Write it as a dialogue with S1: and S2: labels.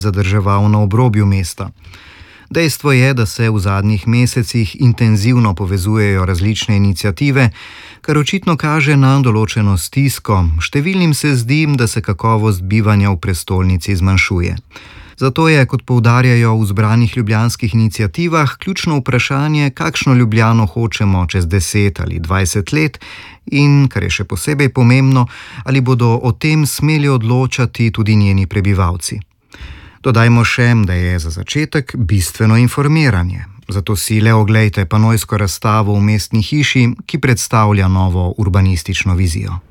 S1: zadrževal na obrobju mesta. Dejstvo je, da se v zadnjih mesecih intenzivno povezujejo različne iniciative, kar očitno kaže na določeno stisko. Številnim se zdi, da se kakovost bivanja v prestolnici zmanjšuje. Zato je, kot poudarjajo v zbranih ljubljanskih iniciativah, ključno vprašanje, kakšno Ljubljano hočemo čez 10 ali 20 let in, kar je še posebej pomembno, ali bodo o tem smeli odločati tudi njeni prebivalci. Dodajmo še, da je za začetek bistveno informiranje. Zato si le oglejte panojsko razstavo v Mestni hiši, ki predstavlja novo urbanistično vizijo.